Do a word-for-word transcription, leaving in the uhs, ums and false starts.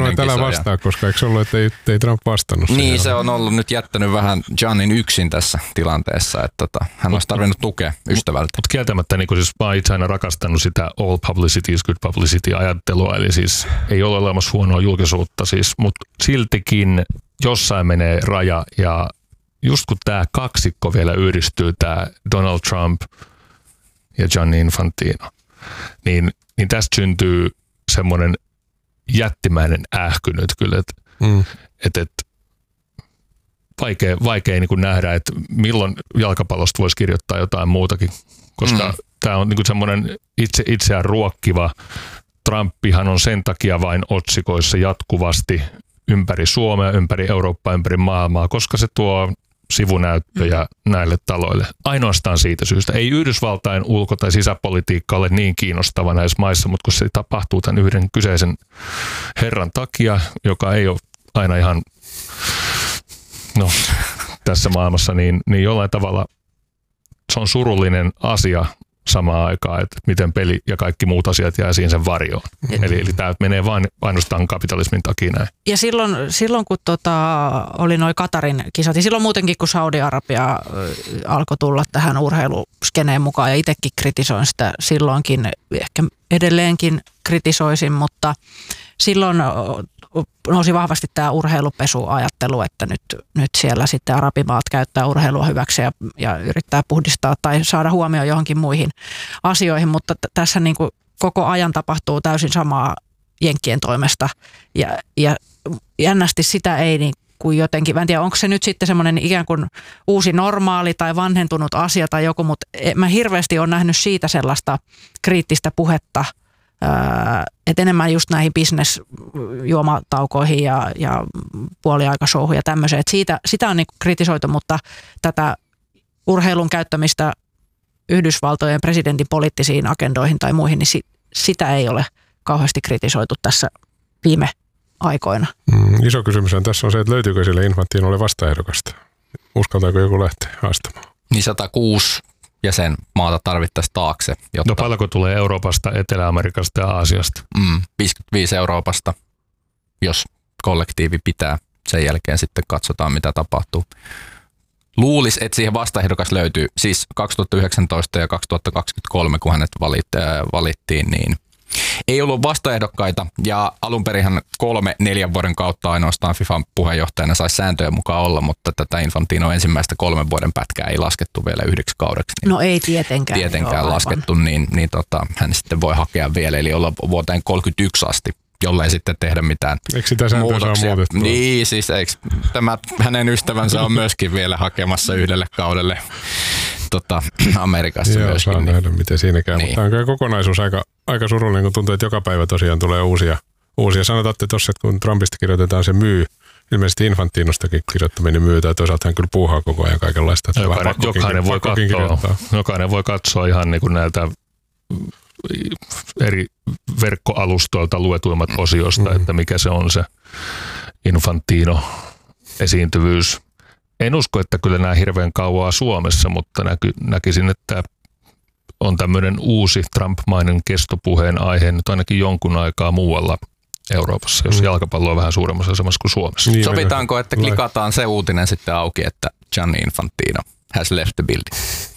sanoa, että älä vastaa, koska eikö se ollut, että ei, ei Trump vastannut? Niin, se on ollut nyt jättänyt vähän Giannin yksin tässä tilanteessa, että tota, hän olisi tarvinnut tukea ystävältä. Mutta kieltämättä niin siis mä oon itse aina rakastanut sitä all publicity is good publicity -ajattelua, eli siis ei ole olemassa huonoa julkisuutta, siis, mutta siltikin jossain menee raja, ja just kun tämä kaksikko vielä yhdistyy, tämä Donald Trump ja Gianni Infantino, niin, niin tästä syntyy semmoinen jättimäinen ähky nyt kyllä, että mm. et, et, vaikea, vaikea niin kuin nähdä, että milloin jalkapallosta voisi kirjoittaa jotain muutakin, koska mm. tämä on niin kuin semmoinen itse, itseään ruokkiva. Trumpihan on sen takia vain otsikoissa jatkuvasti ympäri Suomea, ympäri Eurooppaa, ympäri maailmaa, koska se tuo sivunäyttöjä näille taloille. Ainoastaan siitä syystä. Ei Yhdysvaltain ulko- tai sisäpolitiikka ole niin kiinnostava näissä maissa, mutta kun se tapahtuu tämän yhden kyseisen herran takia, joka ei ole aina ihan no, tässä maailmassa, niin, niin jollain tavalla se on surullinen asia samaan aikaan, että miten peli ja kaikki muut asiat jää siihen sen varjoon. Mm-hmm. Eli, eli tämä menee vain ainoastaan kapitalismin takia näin. Ja silloin, silloin kun tota, oli noi Katarin kisat, ja silloin muutenkin kun Saudi-Arabia alkoi tulla tähän urheiluskeneen mukaan, ja itsekin kritisoin sitä silloinkin, ehkä edelleenkin kritisoisin, mutta silloin nousi vahvasti tämä urheilupesuajattelu, että nyt, nyt siellä sitten arabimaat käyttää urheilua hyväksi ja, ja yrittää puhdistaa tai saada huomioon johonkin muihin asioihin, mutta t- tässä niin kuin koko ajan tapahtuu täysin samaa jenkkien toimesta ja, ja jännästi sitä ei niin kuin jotenkin, mä en tiedä onko se nyt sitten semmoinen ikään kuin uusi normaali tai vanhentunut asia tai joku, mutta mä hirveästi olen nähnyt siitä sellaista kriittistä puhetta, että enemmän just näihin business-juomataukoihin ja, ja puoliaikashowhun ja tämmöiseen. Että siitä, sitä on niin kritisoitu, mutta tätä urheilun käyttämistä Yhdysvaltojen presidentin poliittisiin agendoihin tai muihin, niin si, sitä ei ole kauheasti kritisoitu tässä viime aikoina. Mm, iso kysymys on tässä on se, että löytyykö sille Infantinolle vastaehdokasta? Uskaltaako joku lähteä haastamaan? Niin sata kuusi jäsenmaata tarvittaisiin taakse. Jotta... No paljonko tulee Euroopasta, Etelä-Amerikasta ja Aasiasta? Mm, viisikymmentäviisi Euroopasta, jos kollektiivi pitää. Sen jälkeen sitten katsotaan, mitä tapahtuu. Luulisi, että siihen vastaehdokas löytyy. Siis kaksituhattayhdeksäntoista ja kaksituhattakaksikymmentäkolme, kun hänet valit, äh, valittiin, niin ei ollut vastaehdokkaita. Ja alunperinhän kolme neljän vuoden kautta ainoastaan FIFAn puheenjohtajana saisi sääntöjen mukaan olla, mutta tätä Infantino ensimmäistä kolmen vuoden pätkää ei laskettu vielä yhdeksi kaudeksi. Niin no ei tietenkään. Tietenkään joo, laskettu, niin, niin tota, hän sitten voi hakea vielä, eli olla vuoteen kolmekymmentäyksi asti, jollei sitten tehdä mitään eikö sitä muutoksia. Niin, siis eikö, tämä hänen ystävänsä on myöskin vielä hakemassa yhdelle kaudelle tota, Amerikassa joo, myöskin. Joo, saa niin. nähdä, miten siinä käy. Niin. Mutta on kyllä kokonaisuus aika, aika surullinen, kun tuntuu, että joka päivä tosiaan tulee uusia. uusia. Sanotaan tuossa, että kun Trumpista kirjoitetaan se myy, ilmeisesti Infantinostakin kirjoittaminen myy, tai toisaalta hän kyllä puuhaa koko ajan kaikenlaista. Jokainen, jokainen, voi katsoa, jokainen voi katsoa ihan niin kuin näiltä eri verkkoalustoilta luetuimmat osiosta, mm-hmm. että mikä se on se Infantino-esiintyvyys. En usko, että kyllä nämä hirveän kauaa Suomessa, mutta näky, näkisin, että on tämmöinen uusi Trump-mainen kestopuheen aihe nyt ainakin jonkun aikaa muualla Euroopassa, jos mm. jalkapallo on vähän suuremmassa asemassa kuin Suomessa. Niin, sovitaanko, että klikataan se uutinen sitten auki, että Gianni Infantino has left the building?